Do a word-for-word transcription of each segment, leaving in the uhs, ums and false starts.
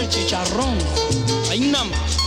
de chicharrón. Ahí nada más.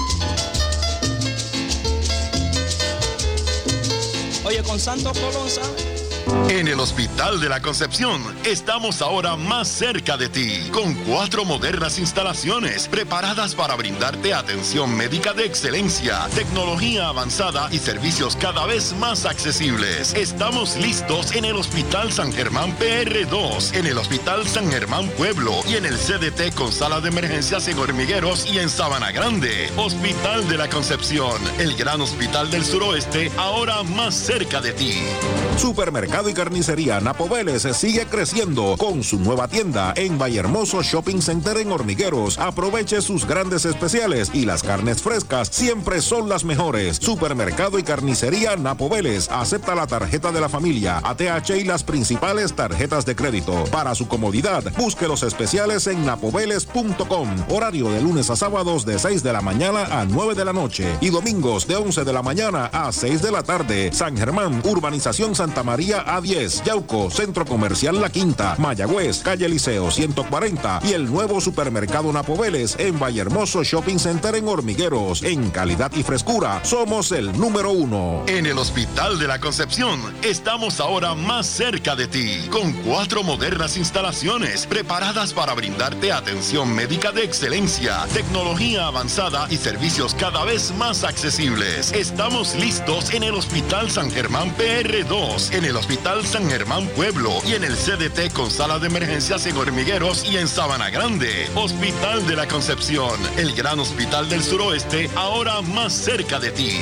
Oye, con Santos Colón, ¿sabes? En el Hospital de la Concepción estamos ahora más cerca de ti, con cuatro modernas instalaciones preparadas para brindarte atención médica de excelencia, tecnología avanzada y servicios cada vez más accesibles. Estamos listos en el Hospital San Germán P R dos, en el Hospital San Germán Pueblo y en el C D T con sala de emergencias en Hormigueros y en Sabana Grande. Hospital de la Concepción, el gran hospital del suroeste, ahora más cerca de ti. Supermercado y carnicería Napo Vélez sigue creciendo con su nueva tienda en Vallehermoso Shopping Center en Hormigueros. Aproveche sus grandes especiales y las carnes frescas siempre son las mejores. Supermercado y carnicería Napo Vélez acepta la tarjeta de la familia, A T H y las principales tarjetas de crédito. Para su comodidad, busque los especiales en napoveles punto com. Horario de lunes a sábados de seis de la mañana a nueve de la noche y domingos de once de la mañana a seis de la tarde. San Germán, Urbanización Santa María A diez, Yauco, Centro Comercial La Quinta, Mayagüez, Calle Liceo ciento cuarenta y el nuevo Supermercado Napo Vélez en Vallehermoso Shopping Center en Hormigueros. En calidad y frescura, somos el número uno. En el Hospital de la Concepción estamos ahora más cerca de ti, con cuatro modernas instalaciones preparadas para brindarte atención médica de excelencia, tecnología avanzada y servicios cada vez más accesibles. Estamos listos en el Hospital San Germán P R dos, en el Hospital San Germán Pueblo y en el C D T con sala de emergencias en Hormigueros y en Sabana Grande. Hospital de la Concepción, el gran hospital del suroeste, ahora más cerca de ti.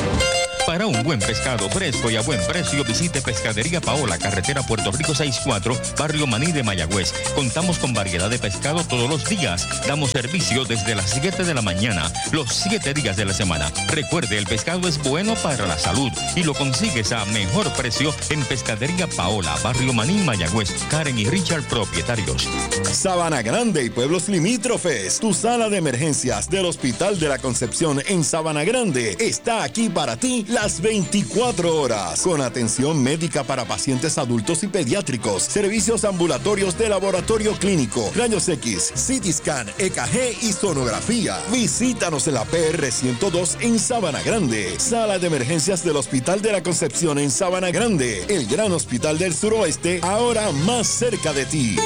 Para un buen pescado fresco y a buen precio, visite Pescadería Paola, carretera Puerto Rico sesenta y cuatro, Barrio Maní de Mayagüez. Contamos con variedad de pescado todos los días. Damos servicio desde las siete de la mañana, los siete días de la semana. Recuerde, el pescado es bueno para la salud y lo consigues a mejor precio en Pescadería Paola, Barrio Maní, Mayagüez. Karen y Richard, propietarios. Sabana Grande y pueblos limítrofes. Tu sala de emergencias del Hospital de la Concepción en Sabana Grande está aquí para ti las veinticuatro horas, con atención médica para pacientes adultos y pediátricos, servicios ambulatorios de laboratorio clínico, rayos X, C T scan, E K G y sonografía. Visítanos en la P R ciento dos en Sabana Grande. Sala de emergencias del Hospital de la Concepción en Sabana Grande, el gran hospital del suroeste, ahora más cerca de ti.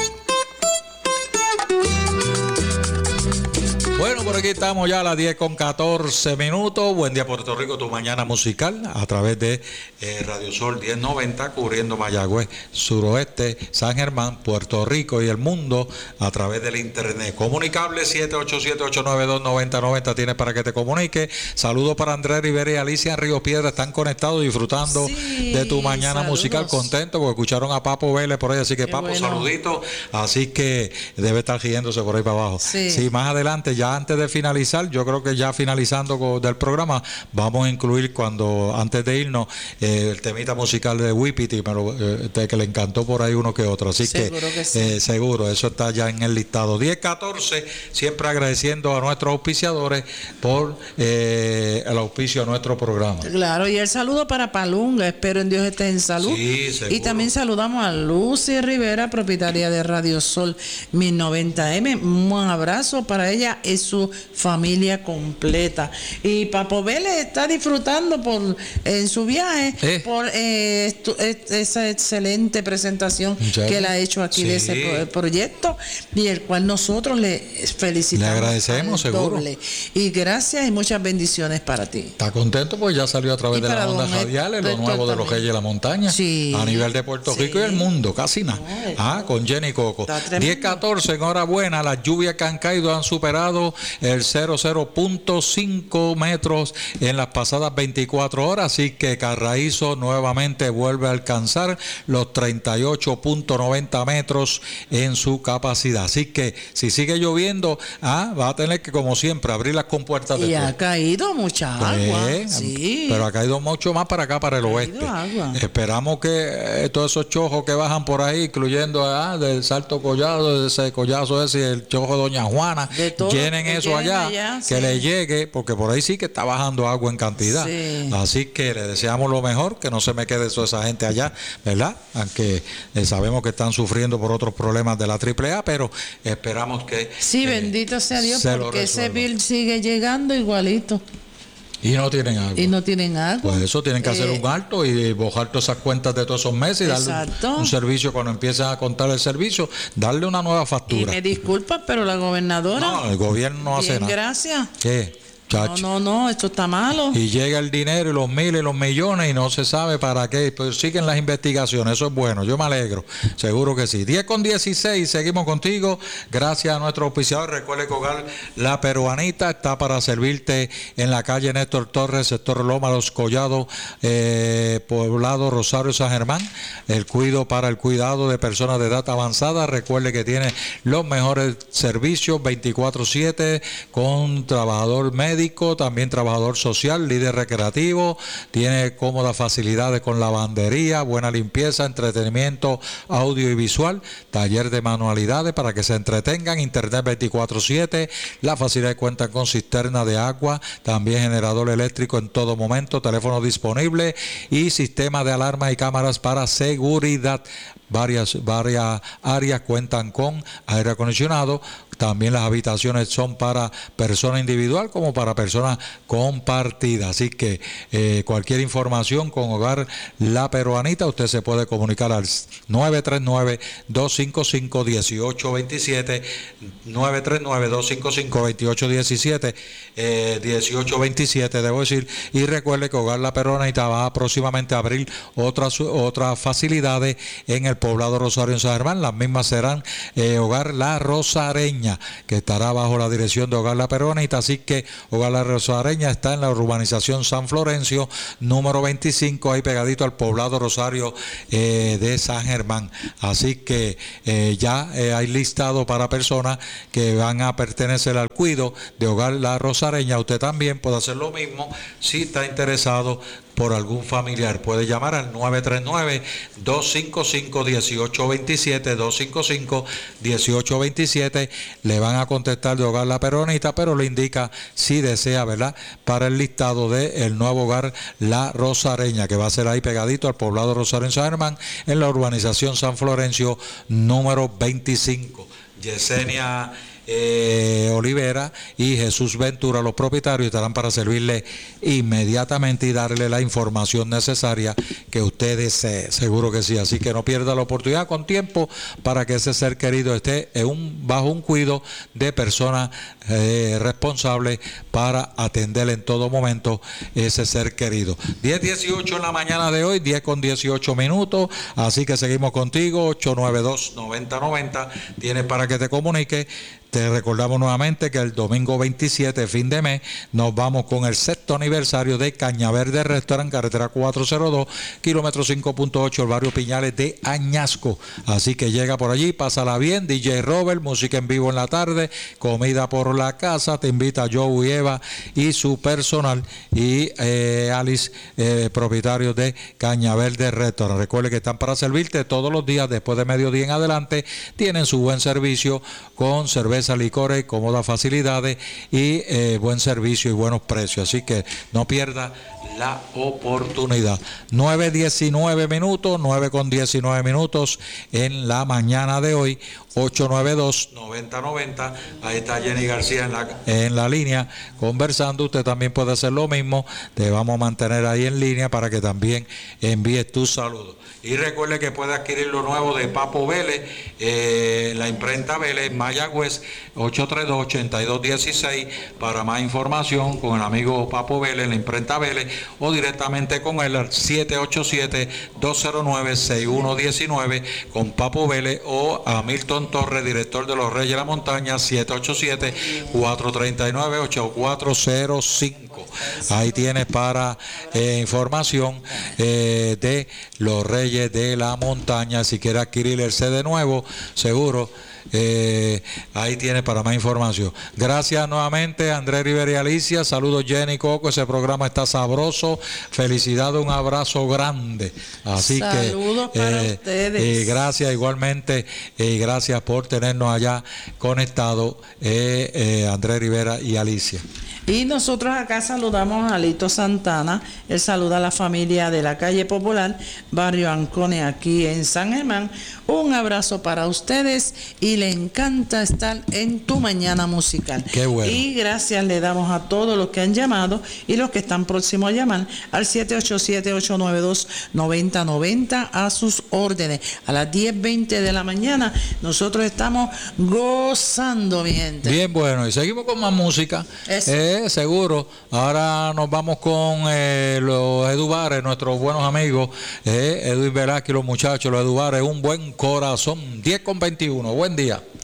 Bueno, por aquí estamos ya a las diez con catorce minutos. Buen día, Puerto Rico, tu mañana musical a través de eh, Radio Sol diez noventa, cubriendo Mayagüez, suroeste, San Germán, Puerto Rico y el mundo a través del internet. Comunicable siete ocho siete, ocho nueve dos, nueve cero nueve cero, tienes para que te comunique. Saludos para Andrés Rivera y Alicia en Río Piedra, están conectados disfrutando sí, de tu mañana saludos. Musical, contentos porque escucharon a Papo Vélez por ahí, así que Qué Papo, bueno. Saluditos, así que debe estar riéndose por ahí para abajo. Sí, sí, más adelante ya antes de finalizar, yo creo que ya finalizando con, del programa, vamos a incluir cuando, antes de irnos, eh, el temita musical de Whippity, pero eh, que le encantó por ahí uno que otro, así seguro que, que sí. eh, seguro, eso está ya en el listado. diez catorce, siempre agradeciendo a nuestros auspiciadores por eh, el auspicio a nuestro programa. Claro, y el saludo para Palunga, espero en Dios estés en salud. Sí, seguro. Y también saludamos a Lucy Rivera, propietaria de Radio Sol mil noventa M, un abrazo para ella y su familia completa. Y Papo Vélez está disfrutando por en su viaje eh. por eh, estu, esa excelente presentación que él ha hecho aquí sí. de ese pro, proyecto, y el cual nosotros le felicitamos. Le agradecemos, seguro. Doble. Y gracias y muchas bendiciones para ti. Está contento pues ya salió a través de las ondas radiales, lo nuevo de los Reyes de la Montaña, sí. a nivel de Puerto sí. Rico y el mundo, casi nada. No, ah, con Jenny Coco. diez catorce, enhorabuena, las lluvias que han caído han superado el cero cero punto cinco metros en las pasadas veinticuatro horas, así que Carraízo nuevamente vuelve a alcanzar los treinta y ocho punto noventa metros en su capacidad, así que si sigue lloviendo, ah, va a tener que como siempre abrir las compuertas. Y ha caído mucha agua, pues, sí. pero ha caído mucho más para acá, para el oeste. Esperamos que eh, todos esos chojos que bajan por ahí, incluyendo ah, del Salto Collado, de ese collazo ese y el chojo de Doña Juana, llenen tienen que eso lleguen allá, allá, que sí. le llegue, porque por ahí sí que está bajando agua en cantidad. Sí. Así que le deseamos lo mejor, que no se me quede toda esa gente allá, ¿verdad? Aunque eh, sabemos que están sufriendo por otros problemas de la triple A, pero esperamos que... Sí, eh, bendito sea Dios, se lo porque ese resuelvan. bill sigue llegando igualito. Y no tienen agua. Y no tienen agua. Pues eso tienen que hacer Eh, un alto y bojar todas esas cuentas de todos esos meses y darle Exacto. un, un servicio cuando empiezan a contar el servicio, darle una nueva Y factura. me disculpa, pero la gobernadora. No, el gobierno no hace bien, nada. gracias. ¿Qué? No, Chacho. no, no, esto está malo. Y llega el dinero y los miles y los millones y no se sabe para qué. Pues siguen las investigaciones, eso es bueno, yo me alegro, seguro que sí. diez con dieciséis, seguimos contigo. Gracias a nuestro auspiciador. Recuerde que Hogar La Peruanita está para servirte en la calle Néstor Torres, sector Loma Los Collados, eh, Poblado Rosario San Germán. El cuido para el cuidado de personas de edad avanzada. Recuerde que tiene los mejores servicios veinticuatro siete con trabajador médico, también trabajador social, líder recreativo, tiene cómodas facilidades con lavandería, buena limpieza, entretenimiento audio y visual, taller de manualidades para que se entretengan, internet veinticuatro siete, la facilidad cuenta con cisterna de agua, también generador eléctrico en todo momento, teléfono disponible y sistema de alarma y cámaras para seguridad. Varias, varias áreas cuentan con aire acondicionado. También las habitaciones son para persona individual como para personas compartidas. Así que eh, cualquier información con Hogar La Peruanita, usted se puede comunicar al nueve tres nueve, dos cinco cinco, uno ocho dos siete, nueve tres nueve, dos cinco cinco, dos ocho uno siete, eh, dieciocho veintisiete, debo decir. Y recuerde que Hogar La Peruanita va a próximamente a abrir otras, otras facilidades en el Poblado Rosario en San Germán. Las mismas serán eh, Hogar La Rosareña, que estará bajo la dirección de Hogar La Peruanita. Así que Hogar La Rosareña está en la urbanización San Florencio, número veinticinco, ahí pegadito al Poblado Rosario eh, de San Germán. Así que eh, ya eh, hay listado para personas que van a pertenecer al cuido de Hogar La Rosareña. Usted también puede hacer lo mismo si está interesado por algún familiar. Puede llamar al nueve tres nueve, dos cinco cinco, uno ocho dos siete, dos cinco cinco, uno ocho dos siete. Le van a contestar de Hogar La Peruanita, pero le indica si desea, ¿verdad?, para el listado de el nuevo Hogar La Rosareña, que va a ser ahí pegadito al Poblado Rosario en San Germán, en la urbanización San Florencio, número veinticinco. Yesenia Eh, Olivera y Jesús Ventura, los propietarios, estarán para servirle inmediatamente y darle la información necesaria que usted desee, seguro que sí. Así que no pierda la oportunidad con tiempo para que ese ser querido esté en un, bajo un cuidado de personas eh, responsables para atender en todo momento ese ser querido. diez dieciocho en la mañana de hoy, diez con dieciocho minutos, así que seguimos contigo. Ocho nueve dos, noventa noventa tienes para que te comunique. Te recordamos nuevamente que el domingo veintisiete, fin de mes, nos vamos con el sexto aniversario de Cañaverde Restaurant, carretera cuatrocientos dos, kilómetro cinco punto ocho, el barrio Piñales de Añasco. Así que llega por allí, pásala bien, D J Robert, música en vivo en la tarde, comida por la casa, te invita Joe y Eva y su personal, y eh, Alice, eh, propietario de Cañaverde Restaurant. Recuerde que están para servirte todos los días, después de mediodía en adelante, tienen su buen servicio con cerveza, licores, cómodas facilidades y eh, buen servicio y buenos precios. Así que no pierda la oportunidad. nueve diecinueve minutos, nueve con diecinueve minutos en la mañana de hoy. Ocho nueve dos, noventa noventa. Ahí está Jenny García en la, en la línea conversando. Usted también puede hacer lo mismo. Te vamos a mantener ahí en línea para que también envíes tus saludos. Y recuerde que puede adquirir lo nuevo de Papo Vélez, eh, la imprenta Vélez, Mayagüez, ocho tres dos, ocho dos uno seis. Para más información con el amigo Papo Vélez, la imprenta Vélez, o directamente con él al siete ocho siete, dos cero nueve, seis uno uno nueve con Papo Vélez, o a Milton Torres, director de los Reyes de la Montaña, siete ocho siete, cuatro tres nueve, ocho cuatro cero cinco. Ahí tienes para eh, información eh, de los Reyes de la Montaña. Si quiere adquirir el C D nuevo, seguro Eh, ahí tiene para más información. Gracias nuevamente, Andrés Rivera y Alicia. Saludos, Jenny Coco. Ese programa está sabroso. Felicidades, un abrazo grande. Así Saludos que para eh, ustedes. eh, gracias igualmente y eh, gracias por tenernos allá conectados, eh, eh, Andrés Rivera y Alicia. Y nosotros acá saludamos a Lito Santana. Él saluda a la familia de la calle Popular, barrio Ancone, aquí en San Germán. Un abrazo para ustedes y le encanta estar en Tu Mañana Musical. Qué bueno. Y gracias le damos a todos los que han llamado y los que están próximos a llamar al siete ocho siete, ocho nueve dos, nueve cero nueve cero a sus órdenes. A las diez veinte de la mañana nosotros estamos gozando, mi gente. Bien, bueno, y seguimos con más música. Eh, seguro. Ahora nos vamos con eh, los Edu Bares, nuestros buenos amigos, eh, Edwin Velázquez y los muchachos, los Edu Bares, un buen corazón. diez con veintiuno. Buen día.